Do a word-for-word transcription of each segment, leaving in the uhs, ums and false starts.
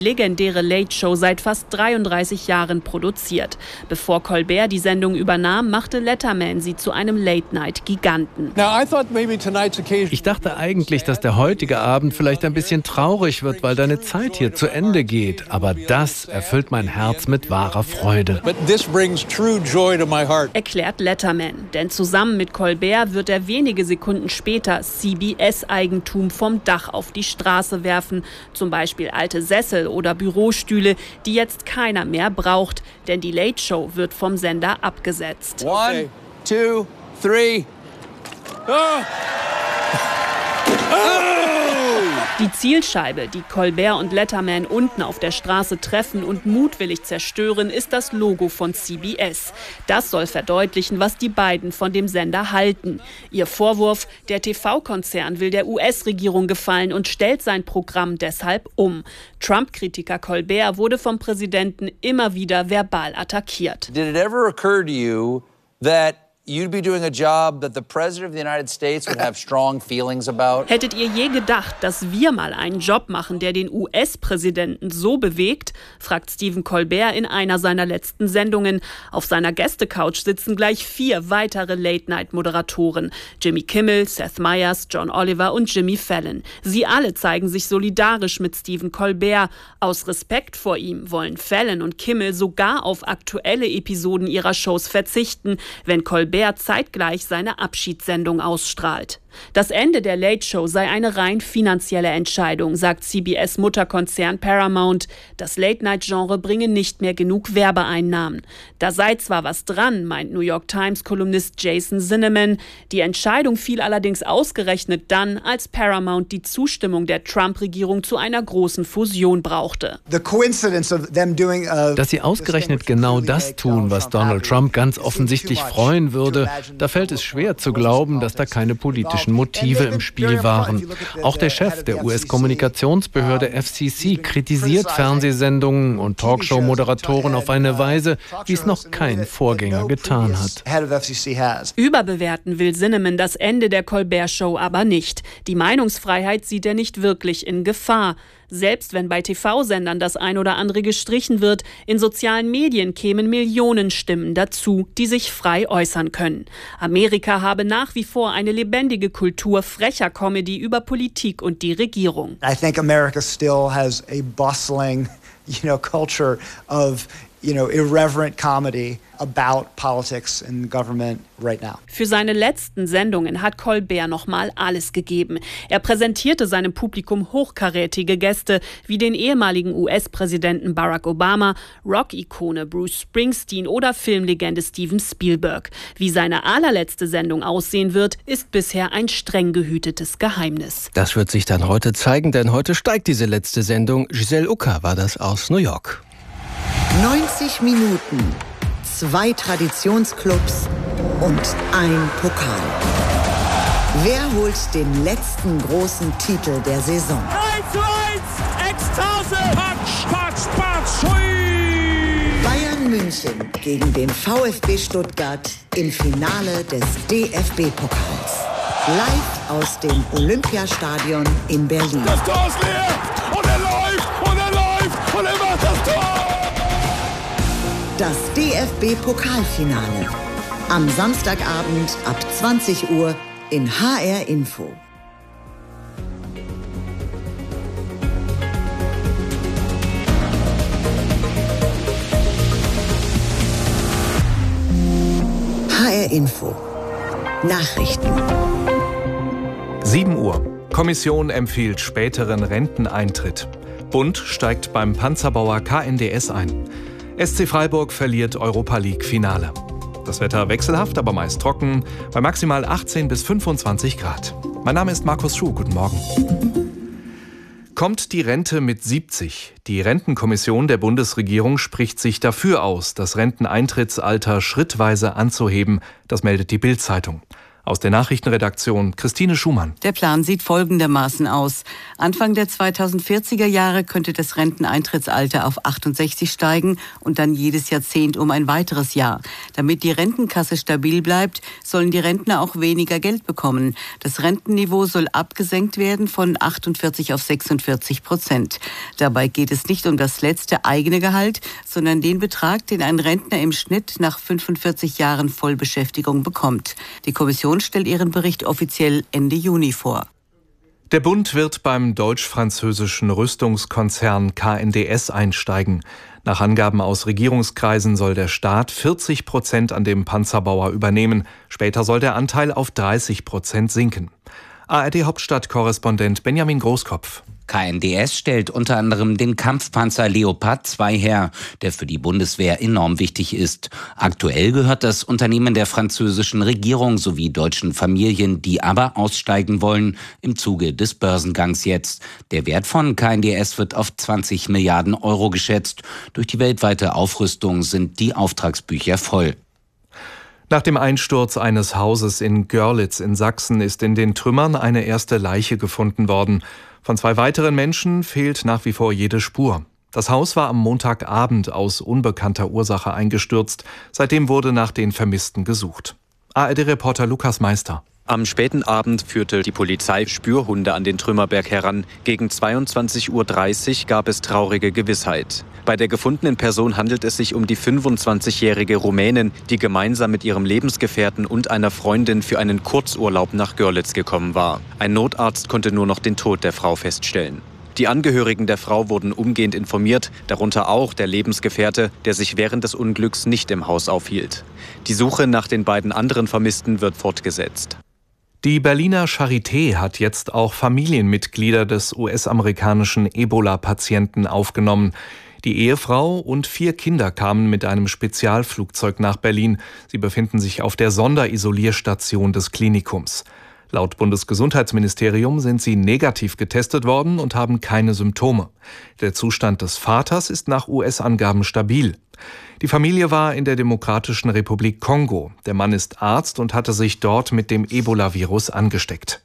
legendäre Late Show seit fast dreiunddreißig Jahren produziert. Bevor Colbert die Sendung übernahm, machte Letterman sie zu einem Late-Night-Giganten. Ich dachte eigentlich, dass der heutige Abend vielleicht ein bisschen traurig wird, weil deine Zeit hier zu Ende geht. Aber das erfüllt mein Herz mit wahrer Freude. Erklärt Letterman. Denn zusammen mit Colbert wird er wenige Sekunden später C B S-Eigentum vom Dach auf die Straße werfen. Zum Beispiel alte Sessel oder Bürostühle, die jetzt keiner mehr braucht, denn die Late Show wird vom Sender abgesetzt. One, two, three. Oh. Die Zielscheibe, die Colbert und Letterman unten auf der Straße treffen und mutwillig zerstören, ist das Logo von C B S. Das soll verdeutlichen, was die beiden von dem Sender halten. Ihr Vorwurf, der T V-Konzern will der U S-Regierung gefallen und stellt sein Programm deshalb um. Trump-Kritiker Colbert wurde vom Präsidenten immer wieder verbal attackiert. Did it ever occur to you that you'd be doing a job that the President of the United States would have strong feelings about? Hättet ihr je gedacht, dass wir mal einen Job machen, der den U S-Präsidenten so bewegt? Fragt Stephen Colbert in einer seiner letzten Sendungen. Auf seiner Gästecouch sitzen gleich vier weitere Late-Night-Moderatoren. Jimmy Kimmel, Seth Meyers, John Oliver und Jimmy Fallon. Sie alle zeigen sich solidarisch mit Stephen Colbert. Aus Respekt vor ihm wollen Fallon und Kimmel sogar auf aktuelle Episoden ihrer Shows verzichten, wenn Colbert zeitgleich seine Abschiedssendung ausstrahlt. Das Ende der Late Show sei eine rein finanzielle Entscheidung, sagt C B S-Mutterkonzern Paramount. Das Late-Night-Genre bringe nicht mehr genug Werbeeinnahmen. Da sei zwar was dran, meint New York Times-Kolumnist Jason Zinnemann. Die Entscheidung fiel allerdings ausgerechnet dann, als Paramount die Zustimmung der Trump-Regierung zu einer großen Fusion brauchte. Dass sie ausgerechnet genau das tun, was Donald Trump ganz offensichtlich freuen würde, da fällt es schwer zu glauben, dass da keine politische Motive im Spiel waren. Auch der Chef der U S-Kommunikationsbehörde F C C kritisiert Fernsehsendungen und Talkshow-Moderatoren auf eine Weise, wie es noch kein Vorgänger getan hat. Überbewerten will Zinnemann das Ende der Colbert-Show aber nicht. Die Meinungsfreiheit sieht er nicht wirklich in Gefahr. Selbst wenn bei T V-Sendern das ein oder andere gestrichen wird, in sozialen Medien kämen Millionen Stimmen dazu, die sich frei äußern können. Amerika habe nach wie vor eine lebendige Kultur frecher Comedy über Politik und die Regierung. I think America still has a bustling, you know, culture of you know, irreverent comedy about politics and government right now. Für seine letzten Sendungen hat Colbert nochmal alles gegeben. Er präsentierte seinem Publikum hochkarätige Gäste wie den ehemaligen U S-Präsidenten Barack Obama, Rock-Ikone Bruce Springsteen oder Filmlegende Steven Spielberg. Wie seine allerletzte Sendung aussehen wird, ist bisher ein streng gehütetes Geheimnis. Das wird sich dann heute zeigen, denn heute steigt diese letzte Sendung. Giselle Ucker war das aus New York. neunzig Minuten, zwei Traditionsclubs und ein Pokal. Wer holt den letzten großen Titel der Saison? eins zu eins, Ekstase! Patsch, patsch, patsch, hui! Bayern München gegen den VfB Stuttgart im Finale des D F B-Pokals. Live aus dem Olympiastadion in Berlin. Das Tor ist leer und er läuft und er läuft und er macht das Tor! Das D F B-Pokalfinale. Am Samstagabend ab zwanzig Uhr in H R Info. H R Info. Nachrichten. sieben Uhr. Kommission empfiehlt späteren Renteneintritt. Bund steigt beim Panzerbauer K N D S ein. S C Freiburg verliert Europa League-Finale. Das Wetter wechselhaft, aber meist trocken, bei maximal achtzehn bis fünfundzwanzig Grad. Mein Name ist Markus Schuh, guten Morgen. Kommt die Rente mit siebzig? Die Rentenkommission der Bundesregierung spricht sich dafür aus, das Renteneintrittsalter schrittweise anzuheben, das meldet die Bild-Zeitung. Aus der Nachrichtenredaktion Christine Schumann. Der Plan sieht folgendermaßen aus. Anfang der zweitausendvierziger Jahre könnte das Renteneintrittsalter auf achtundsechzig steigen und dann jedes Jahrzehnt um ein weiteres Jahr. Damit die Rentenkasse stabil bleibt, sollen die Rentner auch weniger Geld bekommen. Das Rentenniveau soll abgesenkt werden von achtundvierzig auf sechsundvierzig Prozent. Dabei geht es nicht um das letzte eigene Gehalt, sondern den Betrag, den ein Rentner im Schnitt nach fünfundvierzig Jahren Vollbeschäftigung bekommt. Die Kommission stellt ihren Bericht offiziell Ende Juni vor. Der Bund wird beim deutsch-französischen Rüstungskonzern K N D S einsteigen. Nach Angaben aus Regierungskreisen soll der Staat vierzig Prozent an dem Panzerbauer übernehmen. Später soll der Anteil auf dreißig Prozent sinken. A R D-Hauptstadt-Korrespondent Benjamin Großkopf. K N D S stellt unter anderem den Kampfpanzer Leopard zwei her, der für die Bundeswehr enorm wichtig ist. Aktuell gehört das Unternehmen der französischen Regierung sowie deutschen Familien, die aber aussteigen wollen, im Zuge des Börsengangs jetzt. Der Wert von K N D S wird auf zwanzig Milliarden Euro geschätzt. Durch die weltweite Aufrüstung sind die Auftragsbücher voll. Nach dem Einsturz eines Hauses in Görlitz in Sachsen ist in den Trümmern eine erste Leiche gefunden worden. Von zwei weiteren Menschen fehlt nach wie vor jede Spur. Das Haus war am Montagabend aus unbekannter Ursache eingestürzt. Seitdem wurde nach den Vermissten gesucht. A R D-Reporter Lukas Meister. Am späten Abend führte die Polizei Spürhunde an den Trümmerberg heran. Gegen zweiundzwanzig Uhr dreißig gab es traurige Gewissheit. Bei der gefundenen Person handelt es sich um die fünfundzwanzigjährige Rumänin, die gemeinsam mit ihrem Lebensgefährten und einer Freundin für einen Kurzurlaub nach Görlitz gekommen war. Ein Notarzt konnte nur noch den Tod der Frau feststellen. Die Angehörigen der Frau wurden umgehend informiert, darunter auch der Lebensgefährte, der sich während des Unglücks nicht im Haus aufhielt. Die Suche nach den beiden anderen Vermissten wird fortgesetzt. Die Berliner Charité hat jetzt auch Familienmitglieder des U S-amerikanischen Ebola-Patienten aufgenommen. Die Ehefrau und vier Kinder kamen mit einem Spezialflugzeug nach Berlin. Sie befinden sich auf der Sonderisolierstation des Klinikums. Laut Bundesgesundheitsministerium sind sie negativ getestet worden und haben keine Symptome. Der Zustand des Vaters ist nach U S-Angaben stabil. Die Familie war in der Demokratischen Republik Kongo. Der Mann ist Arzt und hatte sich dort mit dem Ebola-Virus angesteckt.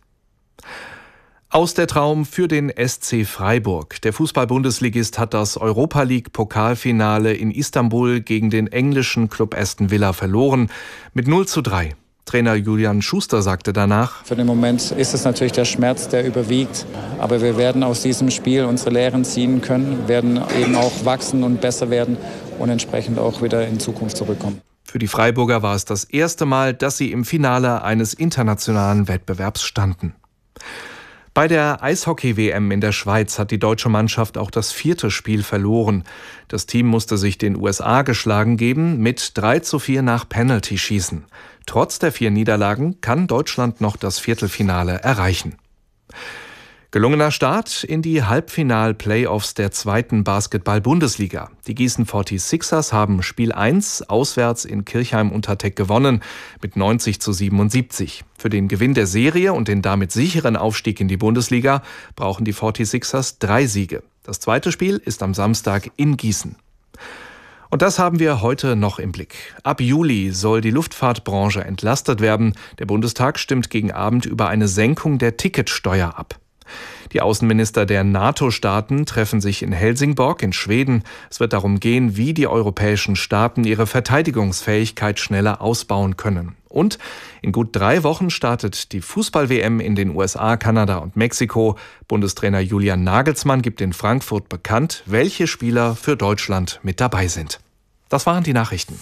Aus der Traum für den S C Freiburg. Der Fußball-Bundesligist hat das Europa-League-Pokalfinale in Istanbul gegen den englischen Club Aston Villa verloren mit null zu drei. Trainer Julian Schuster sagte danach: Für den Moment ist es natürlich der Schmerz, der überwiegt. Aber wir werden aus diesem Spiel unsere Lehren ziehen können, werden eben auch wachsen und besser werden und entsprechend auch wieder in Zukunft zurückkommen. Für die Freiburger war es das erste Mal, dass sie im Finale eines internationalen Wettbewerbs standen. Bei der Eishockey-W M in der Schweiz hat die deutsche Mannschaft auch das vierte Spiel verloren. Das Team musste sich den U S A geschlagen geben mit drei zu vier nach Penalty-Schießen. Trotz der vier Niederlagen kann Deutschland noch das Viertelfinale erreichen. Gelungener Start in die Halbfinal-Playoffs der zweiten Basketball-Bundesliga. Die Gießen forty-sixers haben Spiel eins auswärts in Kirchheim-Untertech gewonnen mit neunzig zu siebenundsiebzig. Für den Gewinn der Serie und den damit sicheren Aufstieg in die Bundesliga brauchen die forty-sixers drei Siege. Das zweite Spiel ist am Samstag in Gießen. Und das haben wir heute noch im Blick. Ab Juli soll die Luftfahrtbranche entlastet werden. Der Bundestag stimmt gegen Abend über eine Senkung der Ticketsteuer ab. Die Außenminister der NATO-Staaten treffen sich in Helsingborg in Schweden. Es wird darum gehen, wie die europäischen Staaten ihre Verteidigungsfähigkeit schneller ausbauen können. Und in gut drei Wochen startet die Fußball-W M in den U S A, Kanada und Mexiko. Bundestrainer Julian Nagelsmann gibt in Frankfurt bekannt, welche Spieler für Deutschland mit dabei sind. Das waren die Nachrichten.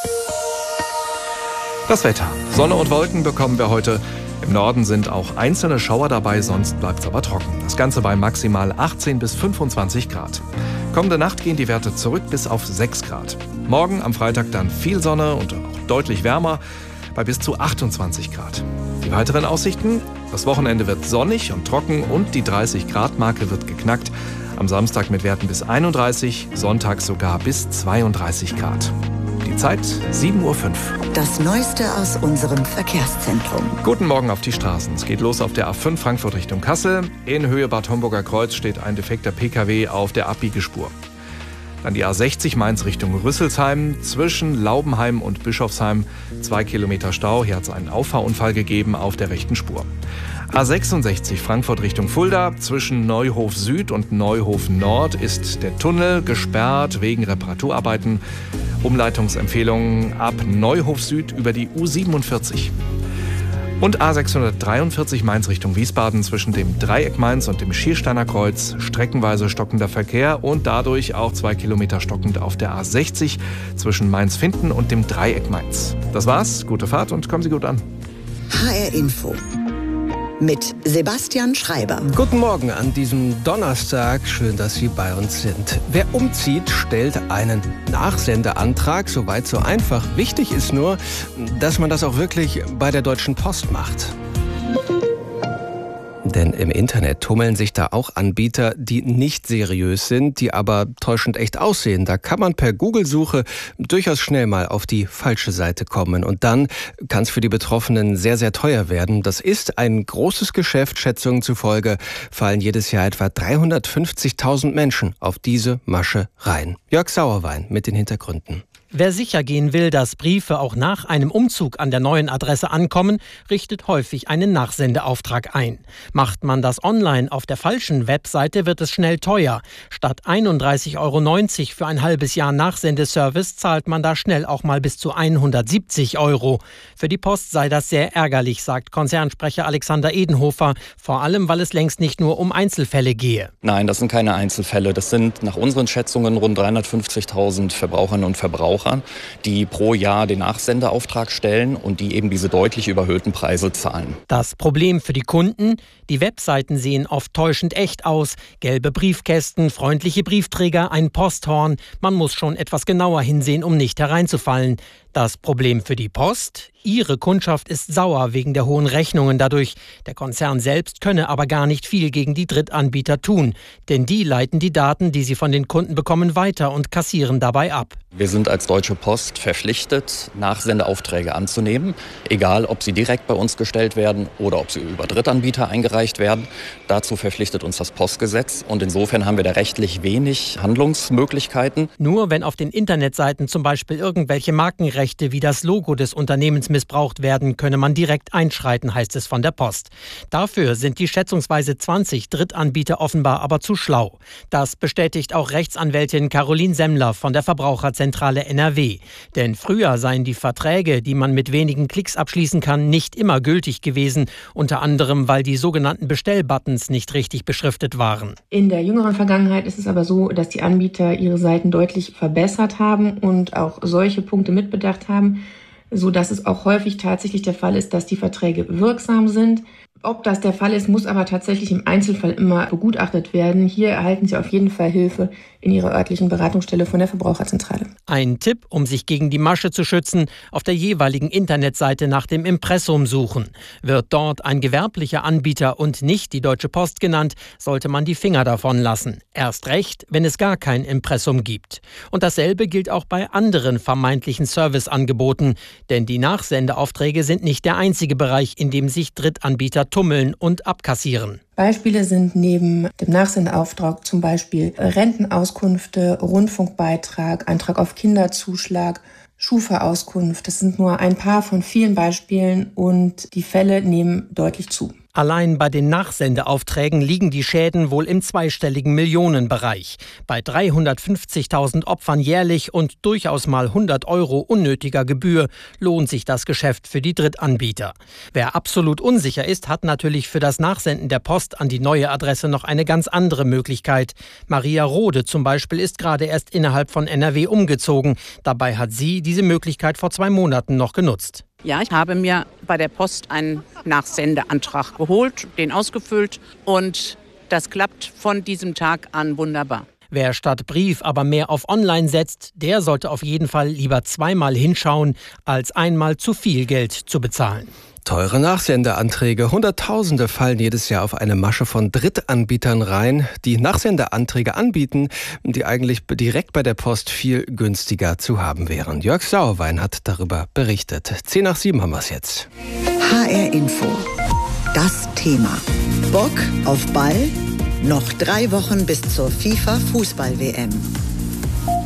Das Wetter. Sonne und Wolken bekommen wir heute. Im Norden sind auch einzelne Schauer dabei, sonst bleibt es aber trocken. Das Ganze bei maximal achtzehn bis fünfundzwanzig Grad. Kommende Nacht gehen die Werte zurück bis auf sechs Grad. Morgen am Freitag dann viel Sonne und auch deutlich wärmer bei bis zu achtundzwanzig Grad. Die weiteren Aussichten: Das Wochenende wird sonnig und trocken und die dreißig Grad Marke wird geknackt. Am Samstag mit Werten bis einunddreißig, Sonntag sogar bis zweiunddreißig Grad. Die Zeit sieben Uhr fünf. Das Neueste aus unserem Verkehrszentrum. Guten Morgen auf die Straßen. Es geht los auf der A fünf Frankfurt Richtung Kassel. In Höhe Bad Homburger Kreuz steht ein defekter P K W auf der Abbiegespur. Dann die A sechzig Mainz Richtung Rüsselsheim. Zwischen Laubenheim und Bischofsheim zwei Kilometer Stau. Hier hat es einen Auffahrunfall gegeben auf der rechten Spur. A sechsundsechzig Frankfurt Richtung Fulda. Zwischen Neuhof Süd und Neuhof Nord ist der Tunnel gesperrt wegen Reparaturarbeiten. Umleitungsempfehlungen ab Neuhof Süd über die U siebenundvierzig. Und A sechshundertdreiundvierzig Mainz Richtung Wiesbaden zwischen dem Dreieck Mainz und dem Schiersteiner Kreuz. Streckenweise stockender Verkehr und dadurch auch zwei Kilometer stockend auf der A sechzig zwischen Mainz-Finden und dem Dreieck Mainz. Das war's. Gute Fahrt und kommen Sie gut an. H R Info mit Sebastian Schreiber. Guten Morgen an diesem Donnerstag. Schön, dass Sie bei uns sind. Wer umzieht, stellt einen Nachsendeantrag. Soweit so einfach. Wichtig ist nur, dass man das auch wirklich bei der Deutschen Post macht. Denn im Internet tummeln sich da auch Anbieter, die nicht seriös sind, die aber täuschend echt aussehen. Da kann man per Google-Suche durchaus schnell mal auf die falsche Seite kommen. Und dann kann es für die Betroffenen sehr, sehr teuer werden. Das ist ein großes Geschäft. Schätzungen zufolge fallen jedes Jahr etwa dreihundertfünfzigtausend Menschen auf diese Masche rein. Jörg Sauerwein mit den Hintergründen. Wer sicher gehen will, dass Briefe auch nach einem Umzug an der neuen Adresse ankommen, richtet häufig einen Nachsendeauftrag ein. Macht man das online auf der falschen Webseite, wird es schnell teuer. Statt einunddreißig Euro neunzig für ein halbes Jahr Nachsendeservice zahlt man da schnell auch mal bis zu hundertsiebzig Euro. Für die Post sei das sehr ärgerlich, sagt Konzernsprecher Alexander Edenhofer, vor allem weil es längst nicht nur um Einzelfälle gehe. Nein, das sind keine Einzelfälle. Das sind nach unseren Schätzungen rund dreihundertfünfzigtausend Verbraucherinnen und Verbraucher, die pro Jahr den Nachsendeauftrag stellen und die eben diese deutlich überhöhten Preise zahlen. Das Problem für die Kunden? Die Webseiten sehen oft täuschend echt aus. Gelbe Briefkästen, freundliche Briefträger, ein Posthorn. Man muss schon etwas genauer hinsehen, um nicht hereinzufallen. Das Problem für die Post? Ihre Kundschaft ist sauer wegen der hohen Rechnungen dadurch. Der Konzern selbst könne aber gar nicht viel gegen die Drittanbieter tun. Denn die leiten die Daten, die sie von den Kunden bekommen, weiter und kassieren dabei ab. Wir sind als Deutsche Post verpflichtet, Nachsendeaufträge anzunehmen. Egal, ob sie direkt bei uns gestellt werden oder ob sie über Drittanbieter eingereicht werden. Dazu verpflichtet uns das Postgesetz. Und insofern haben wir da rechtlich wenig Handlungsmöglichkeiten. Nur wenn auf den Internetseiten zum Beispiel irgendwelche Markenrechte wie das Logo des Unternehmens missbraucht werden, könne man direkt einschreiten, heißt es von der Post. Dafür sind die schätzungsweise zwanzig Drittanbieter offenbar aber zu schlau. Das bestätigt auch Rechtsanwältin Caroline Semmler von der Verbraucherzentrale N R W. Denn früher seien die Verträge, die man mit wenigen Klicks abschließen kann, nicht immer gültig gewesen, unter anderem, weil die sogenannten Bestellbuttons nicht richtig beschriftet waren. In der jüngeren Vergangenheit ist es aber so, dass die Anbieter ihre Seiten deutlich verbessert haben und auch solche Punkte mitbedacht haben, so dass es auch häufig tatsächlich der Fall ist, dass die Verträge wirksam sind. Ob das der Fall ist, muss aber tatsächlich im Einzelfall immer begutachtet werden. Hier erhalten Sie auf jeden Fall Hilfe in Ihrer örtlichen Beratungsstelle von der Verbraucherzentrale. Ein Tipp, um sich gegen die Masche zu schützen: auf der jeweiligen Internetseite nach dem Impressum suchen. Wird dort ein gewerblicher Anbieter und nicht die Deutsche Post genannt, sollte man die Finger davon lassen. Erst recht, wenn es gar kein Impressum gibt. Und dasselbe gilt auch bei anderen vermeintlichen Serviceangeboten. Denn die Nachsendeaufträge sind nicht der einzige Bereich, in dem sich Drittanbieter tummeln und abkassieren. Beispiele sind neben dem Nachsendeauftrag zum Beispiel Rentenauskünfte, Rundfunkbeitrag, Antrag auf Kinderzuschlag, Schufa-Auskunft. Das sind nur ein paar von vielen Beispielen und die Fälle nehmen deutlich zu. Allein bei den Nachsendeaufträgen liegen die Schäden wohl im zweistelligen Millionenbereich. Bei dreihundertfünfzigtausend Opfern jährlich und durchaus mal hundert Euro unnötiger Gebühr lohnt sich das Geschäft für die Drittanbieter. Wer absolut unsicher ist, hat natürlich für das Nachsenden der Post an die neue Adresse noch eine ganz andere Möglichkeit. Maria Rode zum Beispiel ist gerade erst innerhalb von N R W umgezogen. Dabei hat sie diese Möglichkeit vor zwei Monaten noch genutzt. Ja, ich habe mir bei der Post einen Nachsendeantrag geholt, den ausgefüllt und das klappt von diesem Tag an wunderbar. Wer statt Brief aber mehr auf Online setzt, der sollte auf jeden Fall lieber zweimal hinschauen, als einmal zu viel Geld zu bezahlen. Teure Nachsendeanträge. Hunderttausende fallen jedes Jahr auf eine Masche von Drittanbietern rein, die Nachsendeanträge anbieten, die eigentlich direkt bei der Post viel günstiger zu haben wären. Jörg Sauerwein hat darüber berichtet. Zehn nach sieben haben wir es jetzt. H R Info. Das Thema. Bock auf Ball? Noch drei Wochen bis zur FIFA-Fußball-W M.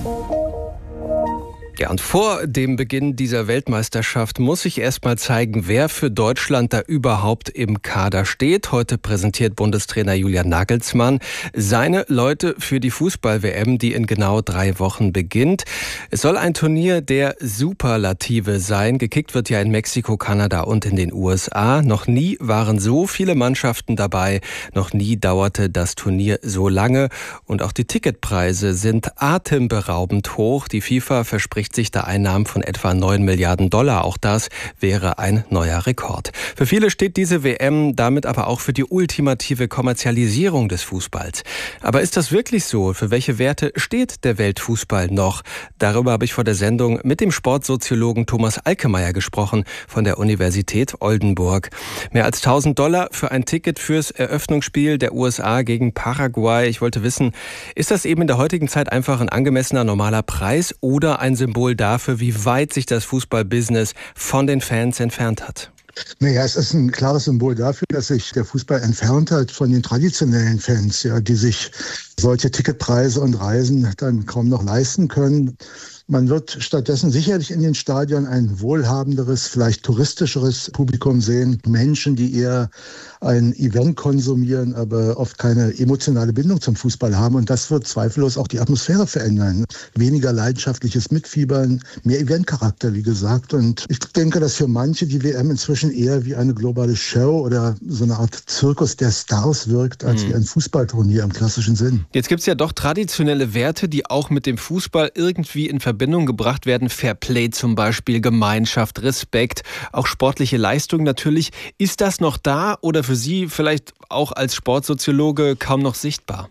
Ja, und vor dem Beginn dieser Weltmeisterschaft muss ich erst mal zeigen, wer für Deutschland da überhaupt im Kader steht. Heute präsentiert Bundestrainer Julian Nagelsmann seine Leute für die Fußball-W M, die in genau drei Wochen beginnt. Es soll ein Turnier der Superlative sein. Gekickt wird ja in Mexiko, Kanada und in den U S A. Noch nie waren so viele Mannschaften dabei. Noch nie dauerte das Turnier so lange. Und auch die Ticketpreise sind atemberaubend hoch. Die FIFA verspricht sich da Einnahmen von etwa neun Milliarden Dollar. Auch das wäre ein neuer Rekord. Für viele steht diese W M damit aber auch für die ultimative Kommerzialisierung des Fußballs. Aber ist das wirklich so? Für welche Werte steht der Weltfußball noch? Darüber habe ich vor der Sendung mit dem Sportsoziologen Thomas Alkemeyer gesprochen von der Universität Oldenburg. Mehr als tausend Dollar für ein Ticket fürs Eröffnungsspiel der U S A gegen Paraguay. Ich wollte wissen, ist das eben in der heutigen Zeit einfach ein angemessener, normaler Preis oder ein Symbol dafür, wie weit sich das Fußballbusiness von den Fans entfernt hat? Naja, es ist ein klares Symbol dafür, dass sich der Fußball entfernt hat von den traditionellen Fans, ja, die sich solche Ticketpreise und Reisen dann kaum noch leisten können. Man wird stattdessen sicherlich in den Stadien ein wohlhabenderes, vielleicht touristischeres Publikum sehen. Menschen, die eher ein Event konsumieren, aber oft keine emotionale Bindung zum Fußball haben. Und das wird zweifellos auch die Atmosphäre verändern. Weniger leidenschaftliches Mitfiebern, mehr Eventcharakter, wie gesagt. Und ich denke, dass für manche die W M inzwischen eher wie eine globale Show oder so eine Art Zirkus der Stars wirkt, als mhm. wie ein Fußballturnier im klassischen Sinn. Jetzt gibt es ja doch traditionelle Werte, die auch mit dem Fußball irgendwie in Verbindung gebracht werden. Fairplay zum Beispiel, Gemeinschaft, Respekt, auch sportliche Leistung natürlich. Ist das noch da oder für Sie vielleicht auch als Sportsoziologe kaum noch sichtbar?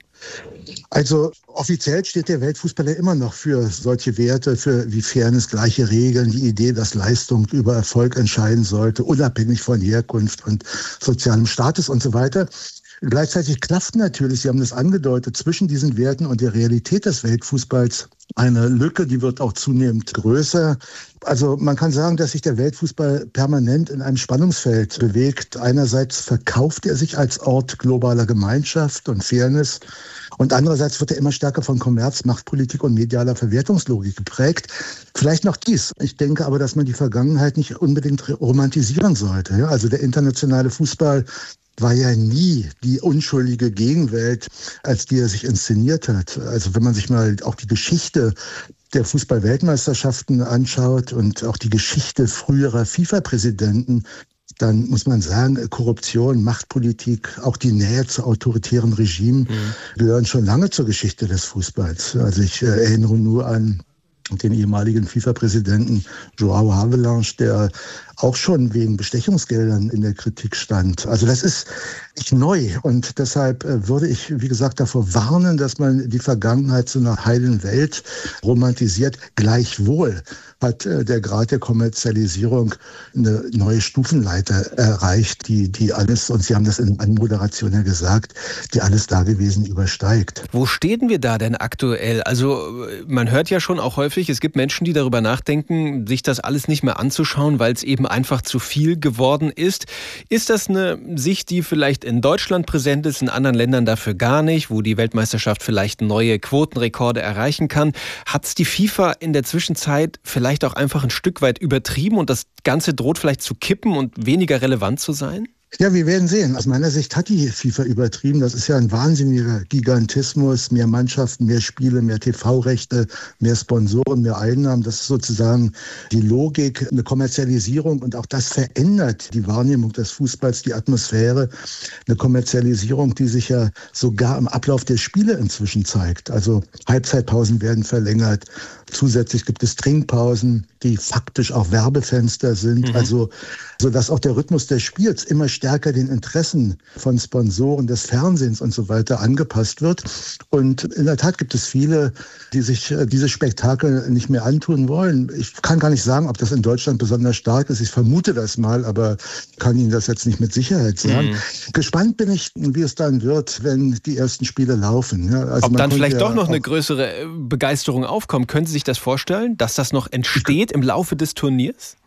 Also offiziell steht der Weltfußball ja immer noch für solche Werte, für wie Fairness, gleiche Regeln, die Idee, dass Leistung über Erfolg entscheiden sollte, unabhängig von Herkunft und sozialem Status und so weiter. Gleichzeitig klafft natürlich, Sie haben das angedeutet, zwischen diesen Werten und der Realität des Weltfußballs eine Lücke, die wird auch zunehmend größer. Also man kann sagen, dass sich der Weltfußball permanent in einem Spannungsfeld bewegt. Einerseits verkauft er sich als Ort globaler Gemeinschaft und Fairness und andererseits wird er immer stärker von Kommerz, Machtpolitik und medialer Verwertungslogik geprägt. Vielleicht noch dies. Ich denke aber, dass man die Vergangenheit nicht unbedingt romantisieren sollte. Ja, also der internationale Fußball war ja nie die unschuldige Gegenwelt, als die er sich inszeniert hat. Also wenn man sich mal auch die Geschichte der Fußball-Weltmeisterschaften anschaut und auch die Geschichte früherer FIFA-Präsidenten, dann muss man sagen, Korruption, Machtpolitik, auch die Nähe zu autoritären Regimen mhm. gehören schon lange zur Geschichte des Fußballs. Also ich äh, erinnere nur an den ehemaligen FIFA-Präsidenten João Havelange, der auch schon wegen Bestechungsgeldern in der Kritik stand. Also das ist nicht neu und deshalb würde ich, wie gesagt, davor warnen, dass man die Vergangenheit zu einer heilen Welt romantisiert. Gleichwohl hat der Grad der Kommerzialisierung eine neue Stufenleiter erreicht, die, die alles, und Sie haben das in Anmoderation ja gesagt, die alles Dagewesen übersteigt. Wo stehen wir da denn aktuell? Also man hört ja schon auch häufig, es gibt Menschen, die darüber nachdenken, sich das alles nicht mehr anzuschauen, weil es eben einfach zu viel geworden ist. Ist das eine Sicht, die vielleicht in Deutschland präsent ist, in anderen Ländern dafür gar nicht, wo die Weltmeisterschaft vielleicht neue Quotenrekorde erreichen kann? Hat es die FIFA in der Zwischenzeit vielleicht auch einfach ein Stück weit übertrieben und das Ganze droht vielleicht zu kippen und weniger relevant zu sein? Ja, wir werden sehen. Aus meiner Sicht hat die FIFA übertrieben. Das ist ja ein wahnsinniger Gigantismus. Mehr Mannschaften, mehr Spiele, mehr T V-Rechte, mehr Sponsoren, mehr Einnahmen. Das ist sozusagen die Logik, eine Kommerzialisierung. Und auch das verändert die Wahrnehmung des Fußballs, die Atmosphäre. Eine Kommerzialisierung, die sich ja sogar im Ablauf der Spiele inzwischen zeigt. Also Halbzeitpausen werden verlängert. Zusätzlich gibt es Trinkpausen, die faktisch auch Werbefenster sind. Mhm. Also, sodass auch der Rhythmus des Spiels immer stärker den Interessen von Sponsoren des Fernsehens und so weiter angepasst wird. Und in der Tat gibt es viele, die sich dieses Spektakel nicht mehr antun wollen. Ich kann gar nicht sagen, ob das in Deutschland besonders stark ist. Ich vermute das mal, aber kann Ihnen das jetzt nicht mit Sicherheit sagen. Mhm. Gespannt bin ich, wie es dann wird, wenn die ersten Spiele laufen. Ja, also ob dann vielleicht ja doch noch eine größere Begeisterung aufkommt. Können Sie sich das vorstellen, dass das noch entsteht im Laufe des Turniers?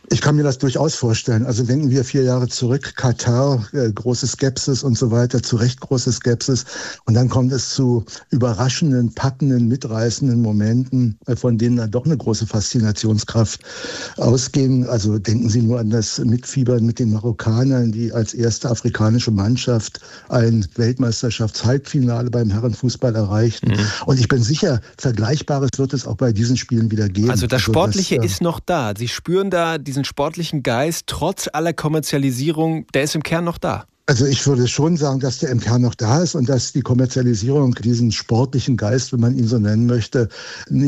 Ich kann mir das durchaus vorstellen. Also denken wir vier Jahre zurück, Katar, äh, große Skepsis und so weiter, zu Recht große Skepsis. Und dann kommt es zu überraschenden, packenden, mitreißenden Momenten, äh, von denen dann doch eine große Faszinationskraft ausging. Also denken Sie nur an das Mitfiebern mit den Marokkanern, die als erste afrikanische Mannschaft ein Weltmeisterschafts-Halbfinale beim Herrenfußball erreichten. Mhm. Und ich bin sicher, Vergleichbares wird es auch bei diesen Spielen wieder geben. Also das Sportliche also das, äh, ist noch da. Sie spüren da diesen sportlichen Geist, trotz aller Kommerzialisierung, der ist im Kern noch da. Also ich würde schon sagen, dass der im Kern noch da ist und dass die Kommerzialisierung diesen sportlichen Geist, wenn man ihn so nennen möchte,